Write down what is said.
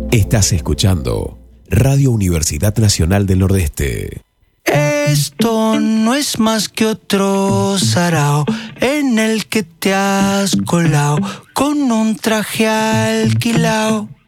Estás escuchando Radio Universidad Nacional del Nordeste. Esto no es más que otro sarao en el que te has colado con un traje alquilao.